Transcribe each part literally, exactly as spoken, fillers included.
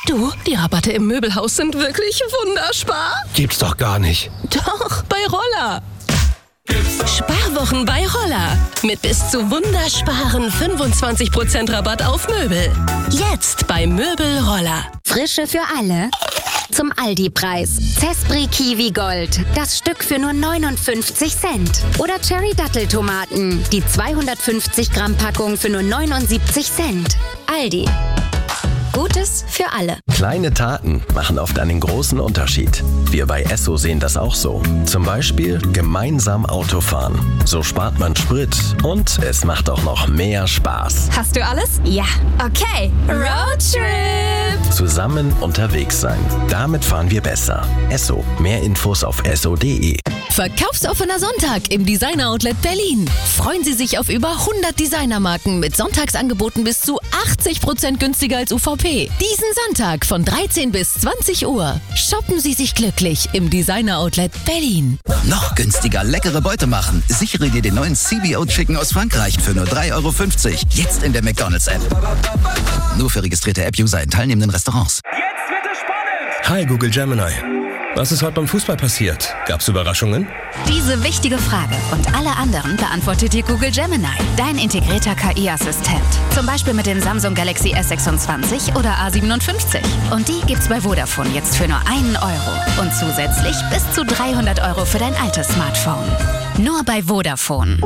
Du, die Rabatte im Möbelhaus sind wirklich wunderbar. Gibt's doch gar nicht. Doch, bei Roller. Sparwochen bei Roller. Mit bis zu wundersparen fünfundzwanzig Prozent Rabatt auf Möbel. Jetzt bei Möbel Roller. Frische für alle. Zum Aldi-Preis. Zespri Kiwi Gold. Das Stück für nur neunundfünfzig Cent. Oder Cherry Datteltomaten. Die zweihundertfünfzig Gramm Packung für nur neunundsiebzig Cent. Aldi. Gutes für alle. Kleine Taten machen oft einen großen Unterschied. Wir bei Esso sehen das auch so. Zum Beispiel gemeinsam Autofahren. So spart man Sprit und es macht auch noch mehr Spaß. Hast du alles? Ja. Okay. Roadtrip! Zusammen unterwegs sein. Damit fahren wir besser. Esso. Mehr Infos auf esso punkt de. Verkaufsoffener Sonntag im Designer Outlet Berlin. Freuen Sie sich auf über hundert Designermarken mit Sonntagsangeboten bis zu achtzig Prozent günstiger als U V P. Diesen Sonntag von dreizehn bis zwanzig Uhr. Shoppen Sie sich glücklich im Designer Outlet Berlin. Noch günstiger leckere Beute machen. Sichere dir den neuen C B O Chicken aus Frankreich für nur drei Euro fünfzig. Jetzt in der McDonald's-App. Nur für registrierte App-User in teilnehmenden Restaurants. Jetzt wird es spannend. Hi Google Gemini. Was ist heute beim Fußball passiert? Gab's Überraschungen? Diese wichtige Frage und alle anderen beantwortet dir Google Gemini, dein integrierter K I-Assistent. Zum Beispiel mit dem Samsung Galaxy S sechsundzwanzig oder A siebenundfünfzig. Und die gibt's bei Vodafone jetzt für nur einen Euro. Und zusätzlich bis zu dreihundert Euro für dein altes Smartphone. Nur bei Vodafone.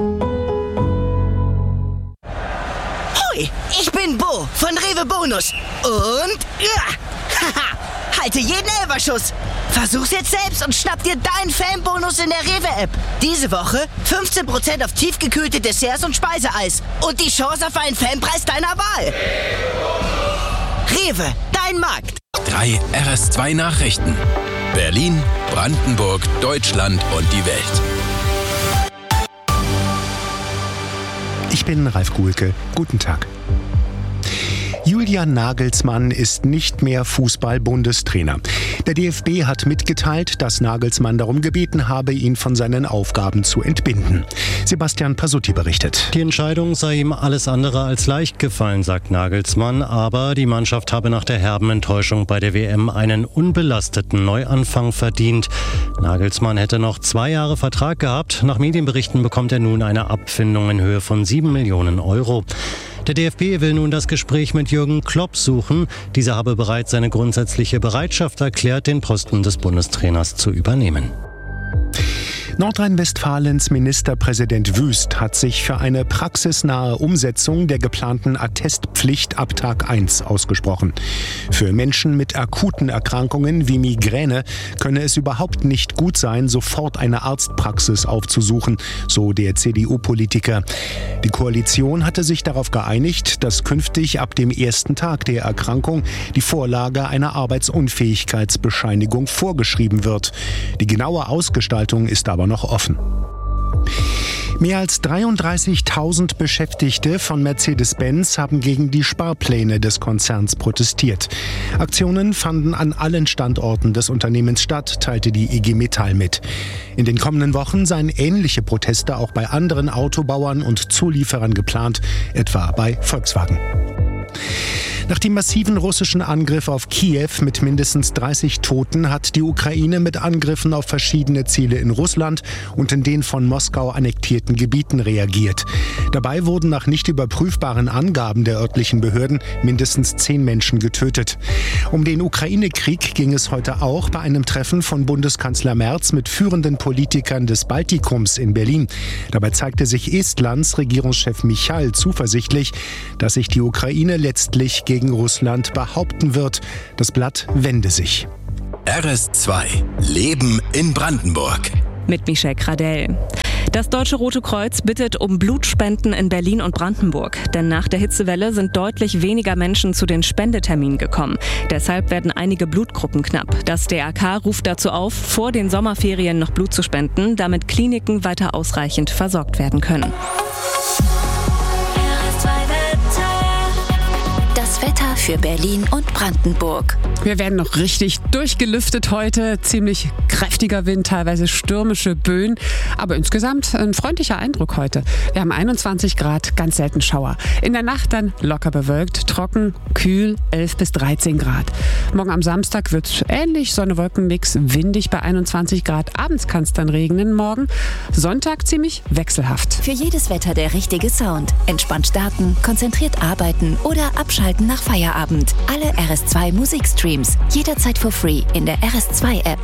Hoi, ich bin Bo von Rewe Bonus. Und ja, haha, halte jeden Elferschuss. Versuch's jetzt selbst und schnapp dir deinen Fanbonus in der Rewe-App. Diese Woche fünfzehn Prozent auf tiefgekühlte Desserts und Speiseeis. Und die Chance auf einen Fanpreis deiner Wahl. Rewe, dein Markt. Drei R S zwei Nachrichten. Berlin, Brandenburg, Deutschland und die Welt. Ich bin Ralf Guhlke. Guten Tag. Julian Nagelsmann ist nicht mehr Fußball-Bundestrainer. Der D F B hat mitgeteilt, dass Nagelsmann darum gebeten habe, ihn von seinen Aufgaben zu entbinden. Sebastian Pasutti berichtet. Die Entscheidung sei ihm alles andere als leicht gefallen, sagt Nagelsmann. Aber die Mannschaft habe nach der herben Enttäuschung bei der W M einen unbelasteten Neuanfang verdient. Nagelsmann hätte noch zwei Jahre Vertrag gehabt. Nach Medienberichten bekommt er nun eine Abfindung in Höhe von sieben Millionen Euro. Der D F B will nun das Gespräch mit Jürgen Klopp suchen. Dieser habe bereits seine grundsätzliche Bereitschaft erklärt, den Posten des Bundestrainers zu übernehmen. Nordrhein-Westfalens Ministerpräsident Wüst hat sich für eine praxisnahe Umsetzung der geplanten Attestpflicht ab Tag eins ausgesprochen. Für Menschen mit akuten Erkrankungen wie Migräne könne es überhaupt nicht gut sein, sofort eine Arztpraxis aufzusuchen, so der C D U-Politiker. Die Koalition hatte sich darauf geeinigt, dass künftig ab dem ersten Tag der Erkrankung die Vorlage einer Arbeitsunfähigkeitsbescheinigung vorgeschrieben wird. Die genaue Ausgestaltung ist aber noch offen. Mehr als dreiunddreißigtausend Beschäftigte von Mercedes-Benz haben gegen die Sparpläne des Konzerns protestiert. Aktionen fanden an allen Standorten des Unternehmens statt, teilte die I G Metall mit. In den kommenden Wochen seien ähnliche Proteste auch bei anderen Autobauern und Zulieferern geplant, etwa bei Volkswagen. Nach dem massiven russischen Angriff auf Kiew mit mindestens dreißig Toten hat die Ukraine mit Angriffen auf verschiedene Ziele in Russland und in den von Moskau annektierten Gebieten reagiert. Dabei wurden nach nicht überprüfbaren Angaben der örtlichen Behörden mindestens zehn Menschen getötet. Um den Ukraine-Krieg ging es heute auch bei einem Treffen von Bundeskanzler Merz mit führenden Politikern des Baltikums in Berlin. Dabei zeigte sich Estlands Regierungschef Michal zuversichtlich, dass sich die Ukraine letztlich gegen gegen Russland behaupten wird. Das Blatt wende sich. R S zwei. Leben in Brandenburg. Mit Michelle Gradell. Das Deutsche Rote Kreuz bittet um Blutspenden in Berlin und Brandenburg. Denn nach der Hitzewelle sind deutlich weniger Menschen zu den Spendeterminen gekommen. Deshalb werden einige Blutgruppen knapp. Das D R K ruft dazu auf, vor den Sommerferien noch Blut zu spenden, damit Kliniken weiter ausreichend versorgt werden können. Das Wetter Wetter für Berlin und Brandenburg. Wir werden noch richtig durchgelüftet heute. Ziemlich kräftiger Wind, teilweise stürmische Böen. Aber insgesamt ein freundlicher Eindruck heute. Wir haben einundzwanzig Grad, ganz selten Schauer. In der Nacht dann locker bewölkt, trocken, kühl, elf bis dreizehn Grad. Morgen am Samstag wird es ähnlich, Sonne-Wolken-Mix, windig bei einundzwanzig Grad. Abends kann es dann regnen morgen. Sonntag ziemlich wechselhaft. Für jedes Wetter der richtige Sound. Entspannt starten, konzentriert arbeiten oder abschalten nach Feierabend. Alle R S zwei Musikstreams. Jederzeit for free in der R S zwei App.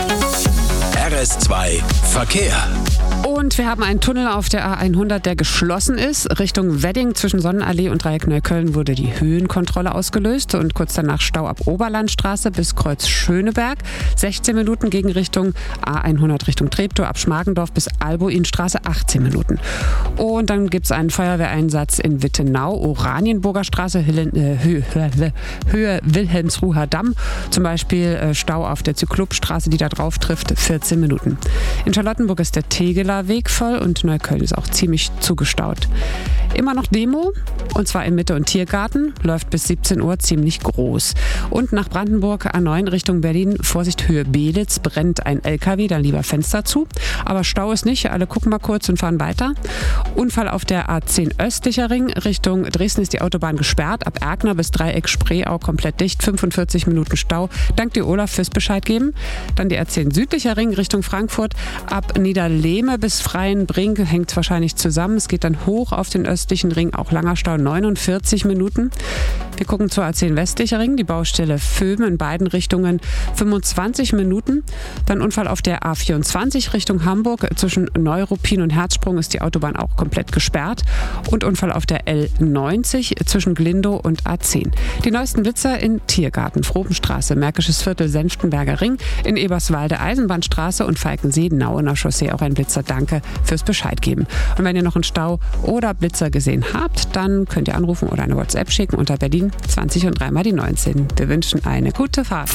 R S zwei Verkehr. Und wir haben einen Tunnel auf der A hundert, der geschlossen ist. Richtung Wedding zwischen Sonnenallee und Dreieck Neukölln wurde die Höhenkontrolle ausgelöst und kurz danach Stau ab Oberlandstraße bis Kreuz Schöneberg. sechzehn Minuten gegen Richtung A hundert Richtung Treptow ab Schmargendorf bis Albuinstraße achtzehn Minuten. Und dann gibt es einen Feuerwehreinsatz in Wittenau, Oranienburger Straße, Höhe, Höhe, Höhe Wilhelmsruher Damm. Zum Beispiel äh, Stau auf der Zyklopstraße, die da drauf trifft, vierzehn Minuten. In Charlottenburg ist der Tegeler Weg voll und Neukölln ist auch ziemlich zugestaut. Immer noch Demo, und zwar in Mitte und Tiergarten, läuft bis siebzehn Uhr ziemlich groß. Und nach Brandenburg A neun Richtung Berlin, Vorsicht Höhe Belitz, brennt ein L K W, dann lieber Fenster zu. Aber Stau ist nicht, alle gucken mal kurz und fahren weiter. Unfall auf der A zehn östlicher Ring, Richtung Dresden ist die Autobahn gesperrt, ab Erkner bis Dreieck Spreeau komplett dicht, fünfundvierzig Minuten Stau. Dank dir Olaf fürs Bescheid geben. Dann die A zehn südlicher Ring, Richtung Frankfurt, ab Niederlehme bis Freienbrink, hängt wahrscheinlich zusammen. Es geht dann hoch auf den östlichen Ring, auch langer Stau, neunundvierzig Minuten. Wir gucken zur A zehn westlicher Ring, die Baustelle Vöben in beiden Richtungen, fünfundzwanzig Minuten. Dann Unfall auf der A vierundzwanzig Richtung Hamburg, zwischen Neuruppin und Herzsprung ist die Autobahn auch komplett gesperrt. Und Unfall auf der L neunzig zwischen Glindow und A zehn. Die neuesten Blitzer in Tiergarten, Frobenstraße, Märkisches Viertel, Senftenberger Ring, in Eberswalde, Eisenbahnstraße und Falkensee, Nauener Chaussee auch ein Blitzer. Danke fürs Bescheid geben. Und wenn ihr noch einen Stau oder Blitzer gesehen habt, dann könnt ihr anrufen oder eine WhatsApp schicken unter Berlin zwanzig und dreimal die neunzehn. Wir wünschen eine gute Fahrt.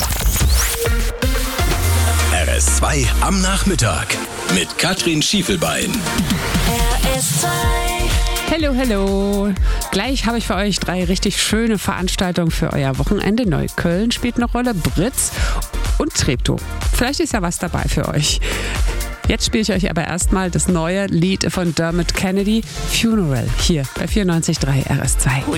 R S zwei am Nachmittag mit Katrin Schiefelbein. R S zwei. Hello, hello. Gleich habe ich für euch drei richtig schöne Veranstaltungen für euer Wochenende. Neukölln spielt eine Rolle, Britz und Treptow. Vielleicht ist ja was dabei für euch. Jetzt spiele ich euch aber erstmal das neue Lied von Dermot Kennedy, Funeral, hier bei vierundneunzig Komma drei R S zwei.